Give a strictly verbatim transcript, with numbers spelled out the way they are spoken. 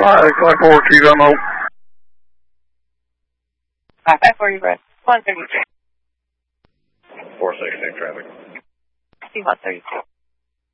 Five, five, four, T demo. Five, five, four, you breath. one thirty-two. four sixteen traffic. See one thirty-two.